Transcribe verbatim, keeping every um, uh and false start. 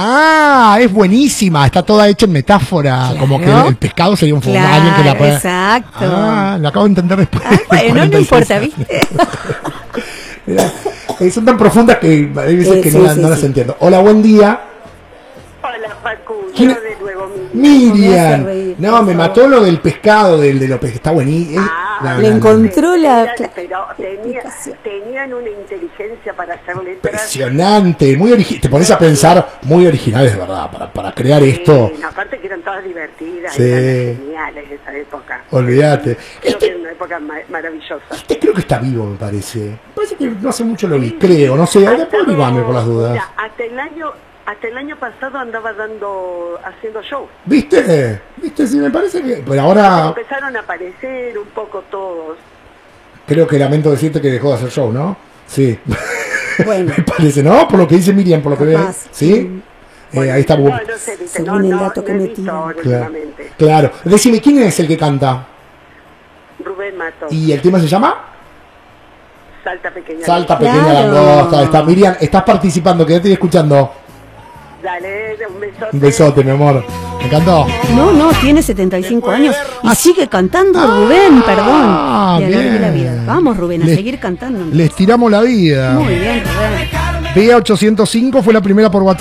Ah, es buenísima, está toda hecha en metáfora, claro. Como que el pescado sería un claro, alguien que la puede... Exacto. Ah, lo acabo de entender después. Ah, bueno, no importa, ¿viste? Mira, eh, son tan profundas que hay veces eh, que sí, no, sí, no sí. las entiendo. Hola, buen día. Hola, Facu, ¿Quién? yo de nuevo, Miriam. Miriam. reír, No, me mató lo del pescado, del de lo que está buenísimo. Ah, no, le no, encontró no. la... Pero tenía, tenían una inteligencia para hacer letras. Impresionante, muy original. Te pones a pensar muy originales, ¿verdad? Para, para crear esto. Sí, aparte que eran todas divertidas, Sí. eran geniales esa época. Olvídate. Creo Este, que era una época ma maravillosa. este creo que está vivo, me parece. Me parece que no hace mucho lo vi, creo, no sé. Ahora puedo averiguarme por las dudas. Mira, hasta el año, hasta el año pasado andaba dando, haciendo show. ¿Viste? ¿Viste? Sí, me parece que... Pero ahora Empezaron a aparecer un poco todos. creo que lamento decirte que dejó de hacer show, ¿no? Sí. Bueno. Me parece, ¿no? Por lo que dice Miriam, por lo que ve. Capaz. ¿Sí? Eh, ahí está. No, no sé, viste, no, Según el no, dato que no he me visto tiran. Claro. últimamente. Claro. Decime, ¿quién es el que canta? Rubén Mato, ¿Y el tema se llama? Salta Pequeña. Salta Claro. Pequeña Langosta. Está Miriam, estás participando, quédate ahí escuchando. Dale, un besote. Un besote, mi amor. Me encantó. No, no, tiene setenta y cinco años y sigue cantando Rubén, Ah, perdón. Le alargué bien. la vida. Vamos, Rubén, a Le- seguir cantando. Les tiramos la vida. Muy bien, Rubén. B A ochocientos cinco fue la primera por WhatsApp.